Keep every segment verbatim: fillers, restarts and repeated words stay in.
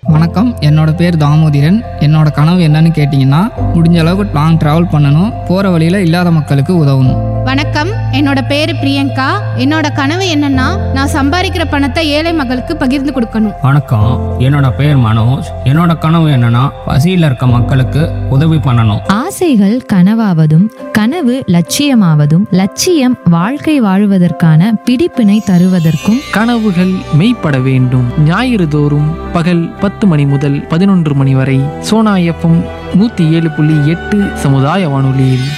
வணக்கம், என்னோட பேர் தாமோதிரன். என்னோட கனவு என்னன்னு கேட்டிங்கன்னா, முடிஞ்ச அளவுக்கு லாங் ட்ராவல் பண்ணணும், போகிற வழியில் இல்லாத மக்களுக்கு உதவணும். வணக்கம், என்னோட பேரு பிரியங்கா. என்னோட கனவு என்னன்னா, நான் சம்பாதிக்கிற பணத்தை ஏழை மக்களுக்கு பகிர்ந்து கொடுக்கணும். வணக்கம், என்னோட பேர் மனோஜ். என்னோட கனவு என்னன்னா, பசியில் இருக்க மக்களுக்கு உதவி பண்ணணும். ஆசைகள் கனவாவதும் கனவு லட்சியமாவதும் லட்சியம் வாழ்க்கை வாழுவதற்கான பிடிப்பினை தருவதற்கும் கனவுகள் மெய்ப்பட வேண்டும். ஞாயிறு தோறும் பகல் பத்து மணி முதல் பதினொன்று மணி வரை சோனா எஃப்எம் நூத்தி ஏழு புள்ளி எட்டு சமுதாய வானொலியில்.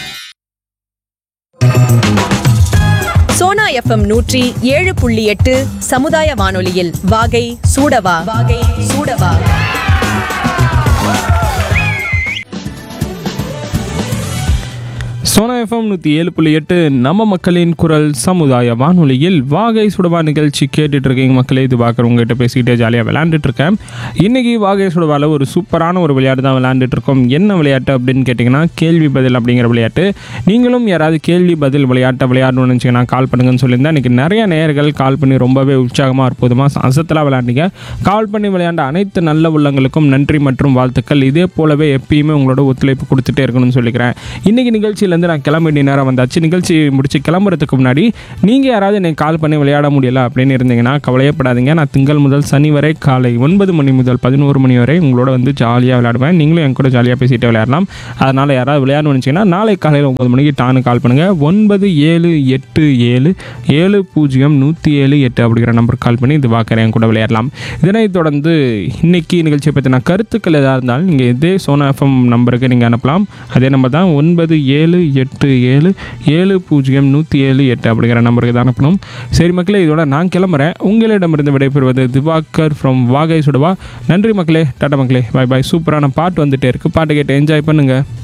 சோனா எஃப்எம் நூற்றி ஏழு புள்ளி எட்டு சமுதாய வானொலியில் வாகை சூடவா வாகை சூடவா. சோனா எஃப்எம் நூற்றி ஏழு புள்ளி எட்டு நம்ம மக்களின் குரல் சமுதாய வானொலியில் வாகை சுடவா நிகழ்ச்சி கேட்டுட்டு இருக்கீங்க மக்களே. இது பார்க்குறவங்ககிட்ட பேசிக்கிட்டே ஜாலியாக விளையாண்டுட்டு இருக்கேன். இன்றைக்கி வாகை சுடவாவில் ஒரு சூப்பரான ஒரு விளையாட்டு தான் விளையாண்டுட்டு இருக்கோம். என்ன விளையாட்டு அப்படின்னு கேட்டிங்கன்னா, கேள்வி பதில் அப்படிங்கிற விளையாட்டு. நீங்களும் யாராவது கேள்வி பதில் விளையாட்டை விளையாடணும்னு நினச்சிங்கன்னா கால் பண்ணுங்கன்னு சொல்லியிருந்தேன். இன்றைக்கி நிறைய நேயர்கள் கால் பண்ணி ரொம்பவே உற்சாகமாக அற்புதமாக அசத்தலாக விளையாண்டிங்க. கால் பண்ணி விளையாண்ட அனைத்து நல்ல உள்ளங்களுக்கும் நன்றி மற்றும் வாழ்த்துக்கள். இதே போலவே எப்பயுமே உங்களோட ஒத்துழைப்பு கொடுத்துட்டே இருக்கணும்னு சொல்லிக்கிறேன். இன்றைக்கி நிகழ்ச்சியில் நான் கிளம்ப வேண்டிய நேரம் வந்தாச்சு. நிகழ்ச்சி முடிச்சு கிளம்புறதுக்கு முன்னாடி நீங்கள் யாராவது என்னை கால் பண்ணி விளையாட முடியலை அப்படின்னு இருந்தீங்கன்னா கவலையப்படாதீங்க. நான் திங்கள் முதல் சனி வரை காலை ஒன்பது மணி முதல் பதினோரு மணி வரை உங்களோட வந்து ஜாலியாக விளையாடுவேன். நீங்களும் என் கூட ஜாலியாக பேசிட்டு விளையாடலாம். அதனால் யாராவது விளையாடணும்னு நினச்சிங்கன்னா நாளை காலையில் ஒன்பது மணிக்கு டானு கால் பண்ணுங்கள். ஒன்பது ஏழு எட்டு ஏழு ஏழு பூஜ்ஜியம் நூற்றி ஏழு எட்டு அப்படிங்கிற நம்பருக்கு கால் பண்ணி இது பார்க்குறேன், என் கூட விளையாடலாம். இதனைத் தொடர்ந்து இன்னைக்கு நிகழ்ச்சியை பற்றின கருத்துக்கள் எதாக இருந்தாலும் நீங்கள் இதே சோனா எஃப்எம் நம்பருக்கு நீங்கள் அனுப்பலாம். அதே நம்பர் தான் ஒன்பது ஏழு எட்டு ஏழு ஏழு பூஜ்ஜியம் நூற்றி ஏழு எட்டு அப்படிங்கிற நம்பருக்கு தான் அனுப்பணும். சரி மக்களே, இதோட நான் கிளம்புறேன். உங்களிடமிருந்து விடைபெறுவது திவாகர் ஃப்ரம் வாகை சுடவா. நன்றி மக்களே, டாடா மக்களே, பாய் பாய். சூப்பரான பாட்டு வந்துட்டே இருக்குது, பாட்டு கேட்டு என்ஜாய் பண்ணுங்கள்.